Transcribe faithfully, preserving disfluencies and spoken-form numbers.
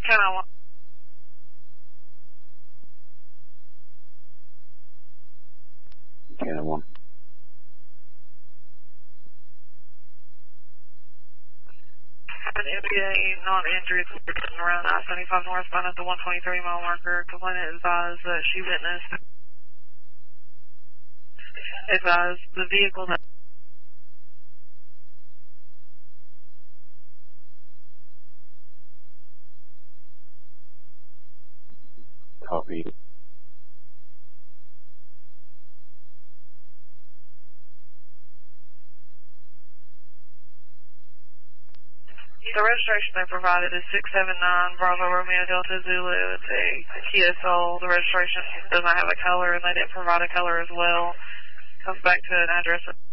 ten oh one. ten oh one. An N B A non-injured around I seventy-five northbound at the one twenty-three mile marker. Complainant advised that she witnessed advised the vehicle that Copy. the registration they provided is six seven nine Bravo Romeo Delta Zulu. It's a Kia Soul. The registration does not have a color, and they didn't provide a color as well. Comes back to an address